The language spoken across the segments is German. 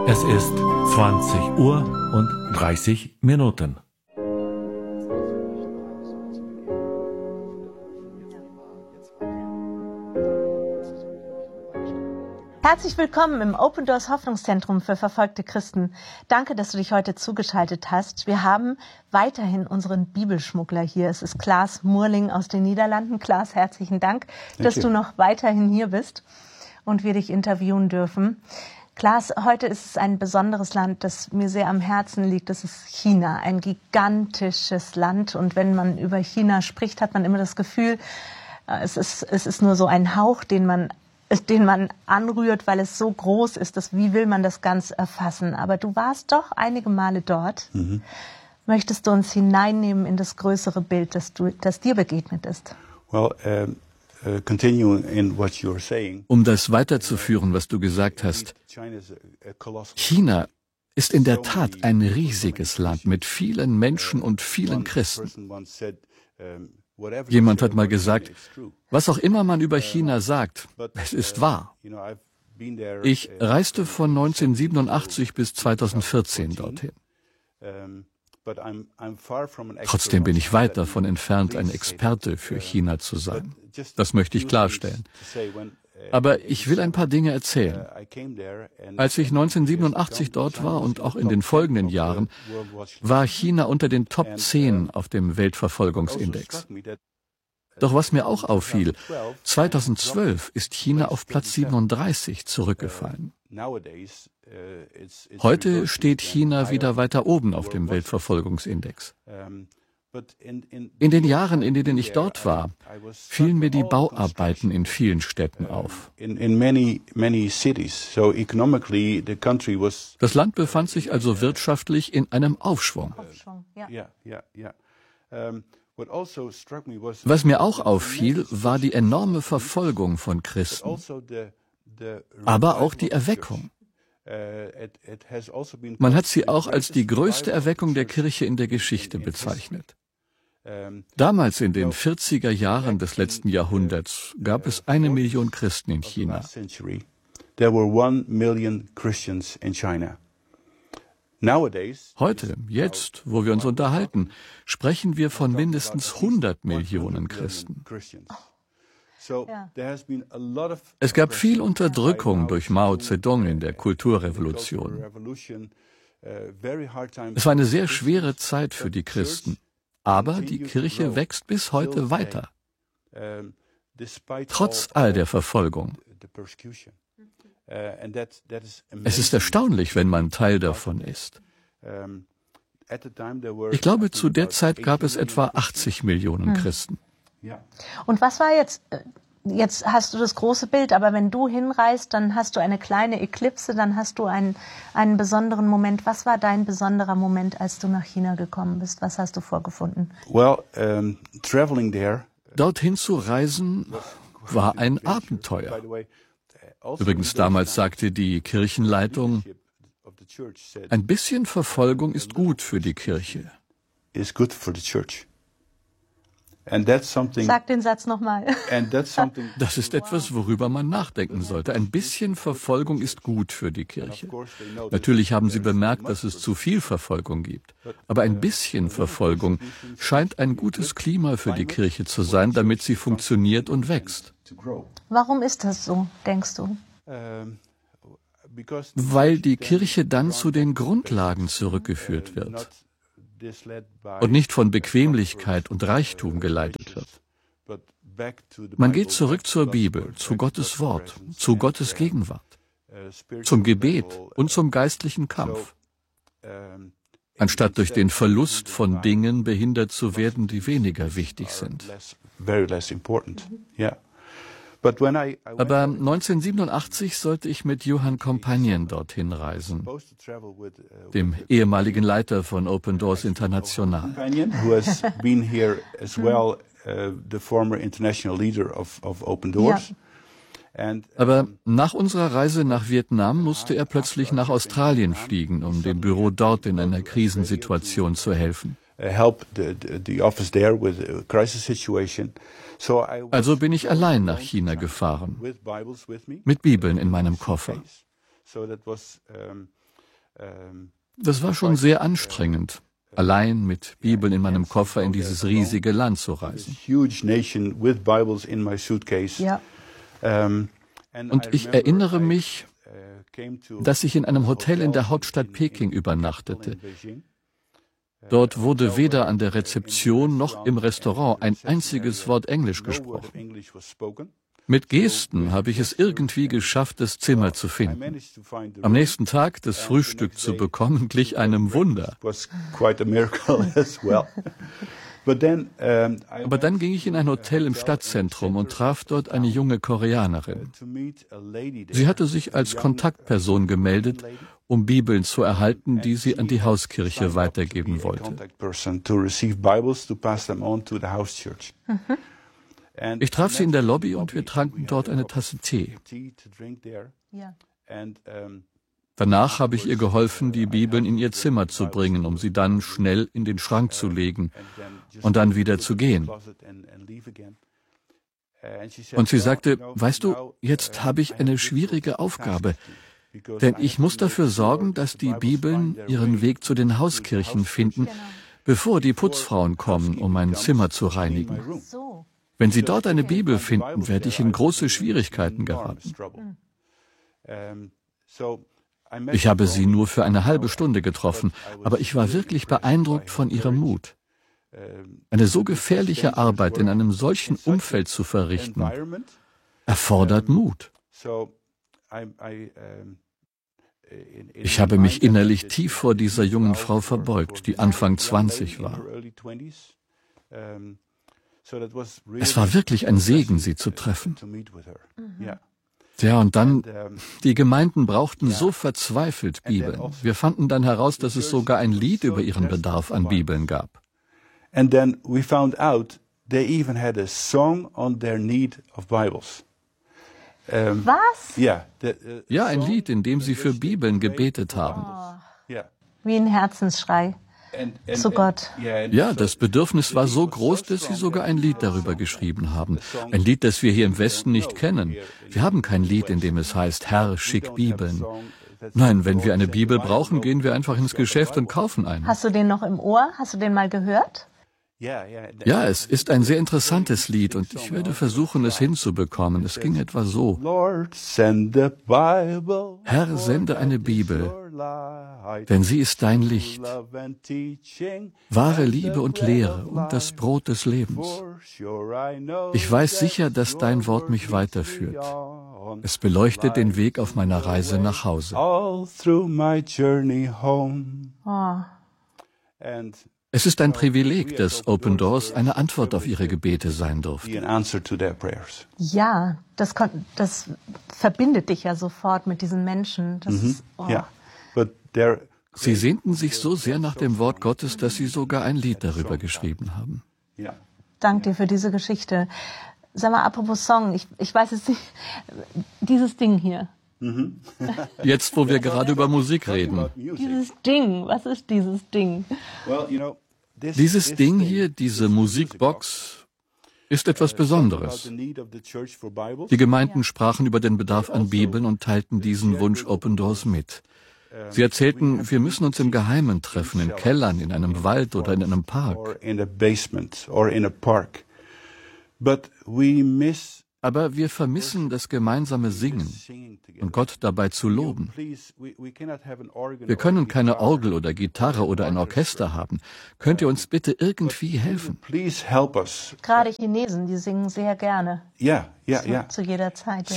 Es ist 20 Uhr und 30 Minuten. Herzlich willkommen im Open Doors Hoffnungszentrum für verfolgte Christen. Danke, dass du dich heute zugeschaltet hast. Wir haben weiterhin unseren Bibelschmuggler hier. Es ist Klaas Moerling aus den Niederlanden. Klaas, herzlichen Dank, dass du noch weiterhin hier bist und wir dich interviewen dürfen. Klaas, heute ist es ein besonderes Land, das mir sehr am Herzen liegt. Das ist China, ein gigantisches Land. Und wenn man über China spricht, hat man immer das Gefühl, es ist nur so ein Hauch, den man anrührt, weil es so groß ist. Wie will man das Ganze erfassen? Aber du warst doch einige Male dort. Möchtest du uns hineinnehmen in das größere Bild, das dir begegnet ist? Um das weiterzuführen, was du gesagt hast, China ist in der Tat ein riesiges Land mit vielen Menschen und vielen Christen. Jemand hat mal gesagt, was auch immer man über China sagt, es ist wahr. Ich reiste von 1987 bis 2014 dorthin. Trotzdem bin ich weit davon entfernt, ein Experte für China zu sein. Das möchte ich klarstellen. Aber ich will ein paar Dinge erzählen. Als ich 1987 dort war und auch in den folgenden Jahren, war China unter den Top 10 auf dem Weltverfolgungsindex. Doch was mir auch auffiel, 2012 ist China auf Platz 37 zurückgefallen. Heute steht China wieder weiter oben auf dem Weltverfolgungsindex. In den Jahren, in denen ich dort war, fielen mir die Bauarbeiten in vielen Städten auf. Das Land befand sich also wirtschaftlich in einem Aufschwung. Was mir auch auffiel, war die enorme Verfolgung von Christen, aber auch die Erweckung. Man hat sie auch als die größte Erweckung der Kirche in der Geschichte bezeichnet. Damals in den 40er Jahren des letzten Jahrhunderts gab es 1 Million Christen in China. Heute, jetzt, wo wir uns unterhalten, sprechen wir von mindestens 100 Millionen Christen. Es gab viel Unterdrückung durch Mao Zedong in der Kulturrevolution. Es war eine sehr schwere Zeit für die Christen. Aber die Kirche wächst bis heute weiter, trotz all der Verfolgung. Es ist erstaunlich, wenn man Teil davon ist. Ich glaube, zu der Zeit gab es etwa 80 Millionen Christen. Und was war jetzt hast du das große Bild, aber wenn du hinreist, dann hast du eine kleine Eklipse, dann hast du einen besonderen Moment. Was war dein besonderer Moment, als du nach China gekommen bist? Was hast du vorgefunden? Dorthin zu reisen war ein Abenteuer. Übrigens, damals sagte die Kirchenleitung, ein bisschen Verfolgung ist gut für die Kirche. Sag den Satz nochmal. Das ist etwas, worüber man nachdenken sollte. Ein bisschen Verfolgung ist gut für die Kirche. Natürlich haben Sie bemerkt, dass es zu viel Verfolgung gibt. Aber ein bisschen Verfolgung scheint ein gutes Klima für die Kirche zu sein, damit sie funktioniert und wächst. Warum ist das so, denkst du? Weil die Kirche dann zu den Grundlagen zurückgeführt wird und nicht von Bequemlichkeit und Reichtum geleitet wird. Man geht zurück zur Bibel, zu Gottes Wort, zu Gottes Gegenwart, zum Gebet und zum geistlichen Kampf, anstatt durch den Verlust von Dingen behindert zu werden, die weniger wichtig sind. Aber 1987 sollte ich mit Johann Compagnon dorthin reisen, dem ehemaligen Leiter von Open Doors International. Aber nach unserer Reise nach Vietnam musste er plötzlich nach Australien fliegen, um dem Büro dort in einer Krisensituation zu helfen. Also bin ich allein nach China gefahren, mit Bibeln in meinem Koffer. Das war schon sehr anstrengend, allein mit Bibeln in meinem Koffer in dieses riesige Land zu reisen. Ja. Und ich erinnere mich, dass ich in einem Hotel in der Hauptstadt Peking übernachtete. Dort wurde weder an der Rezeption noch im Restaurant ein einziges Wort Englisch gesprochen. Mit Gesten habe ich es irgendwie geschafft, das Zimmer zu finden. Am nächsten Tag das Frühstück zu bekommen, glich einem Wunder. Aber dann ging ich in ein Hotel im Stadtzentrum und traf dort eine junge Koreanerin. Sie hatte sich als Kontaktperson gemeldet, um Bibeln zu erhalten, die sie an die Hauskirche weitergeben wollte. Ich traf sie in der Lobby und wir tranken dort eine Tasse Tee. Ja. Danach habe ich ihr geholfen, die Bibeln in ihr Zimmer zu bringen, um sie dann schnell in den Schrank zu legen und dann wieder zu gehen. Und sie sagte, weißt du, jetzt habe ich eine schwierige Aufgabe, denn ich muss dafür sorgen, dass die Bibeln ihren Weg zu den Hauskirchen finden, bevor die Putzfrauen kommen, um mein Zimmer zu reinigen. Wenn sie dort eine Bibel finden, werde ich in große Schwierigkeiten geraten. Ich habe sie nur für eine halbe Stunde getroffen, aber ich war wirklich beeindruckt von ihrem Mut. Eine so gefährliche Arbeit in einem solchen Umfeld zu verrichten, erfordert Mut. Ich habe mich innerlich tief vor dieser jungen Frau verbeugt, die Anfang 20 war. Es war wirklich ein Segen, sie zu treffen. Ja, und dann, die Gemeinden brauchten so verzweifelt Bibeln. Wir fanden dann heraus, dass es sogar ein Lied über ihren Bedarf an Bibeln gab. And then we found out they even had a song on their need of Bibles. Was? Ja, ein Lied, in dem sie für Bibeln gebetet haben. Wie ein Herzensschrei zu Gott. Ja, das Bedürfnis war so groß, dass sie sogar ein Lied darüber geschrieben haben. Ein Lied, das wir hier im Westen nicht kennen. Wir haben kein Lied, in dem es heißt, Herr, schick Bibeln. Nein, wenn wir eine Bibel brauchen, gehen wir einfach ins Geschäft und kaufen eine. Hast du den noch im Ohr? Hast du den mal gehört? Ja, es ist ein sehr interessantes Lied und ich werde versuchen, es hinzubekommen. Es ging etwa so. Herr, sende eine Bibel, denn sie ist dein Licht, wahre Liebe und Lehre und das Brot des Lebens. Ich weiß sicher, dass dein Wort mich weiterführt. Es beleuchtet den Weg auf meiner Reise nach Hause. Oh. Es ist ein Privileg, dass Open Doors eine Antwort auf ihre Gebete sein durfte. Ja, das verbindet dich ja sofort mit diesen Menschen. Das ist, Sie sehnten sich so sehr nach dem Wort Gottes, dass sie sogar ein Lied darüber geschrieben haben. Dank dir für diese Geschichte. Sag mal, apropos Song, ich weiß es nicht, dieses Ding hier. Jetzt, wo wir gerade über Musik reden. Dieses Ding, was ist dieses Ding? Dieses Ding hier, diese Musikbox, ist etwas Besonderes. Die Gemeinden sprachen über den Bedarf an Bibeln und teilten diesen Wunsch Open Doors mit. Sie erzählten, wir müssen uns im Geheimen treffen, in Kellern, in einem Wald oder in einem Park. Aber wir vermissen das gemeinsame Singen und Gott dabei zu loben. Wir können keine Orgel oder Gitarre oder ein Orchester haben. Könnt ihr uns bitte irgendwie helfen? Gerade Chinesen, die singen sehr gerne. Zu jeder Zeit.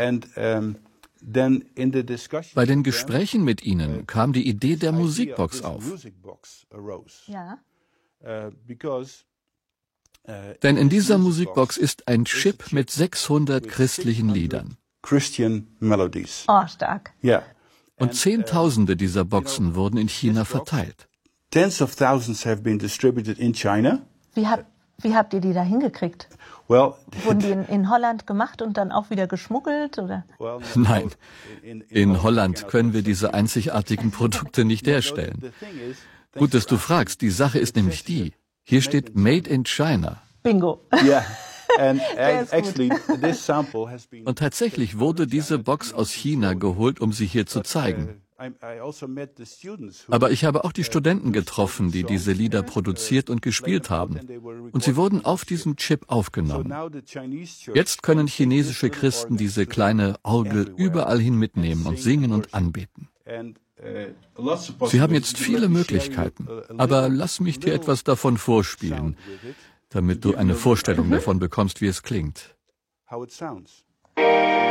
Bei den Gesprächen mit ihnen kam die Idee der Musikbox auf. Ja. Denn in dieser Musikbox ist ein Chip mit 600 christlichen Liedern. Oh, stark. Und Zehntausende dieser Boxen wurden in China verteilt. Wie habt ihr die da hingekriegt? Wurden die in Holland gemacht und dann auch wieder geschmuggelt? Oder? Nein, in Holland können wir diese einzigartigen Produkte nicht herstellen. Gut, dass du fragst. Die Sache ist nämlich die. Hier steht Made in China. Bingo. Und tatsächlich wurde diese Box aus China geholt, um sie hier zu zeigen. Aber ich habe auch die Studenten getroffen, die diese Lieder produziert und gespielt haben. Und sie wurden auf diesem Chip aufgenommen. Jetzt können chinesische Christen diese kleine Orgel überall hin mitnehmen und singen und anbeten. Sie haben jetzt viele Möglichkeiten, aber lass mich dir etwas davon vorspielen, damit du eine Vorstellung davon bekommst, wie es klingt.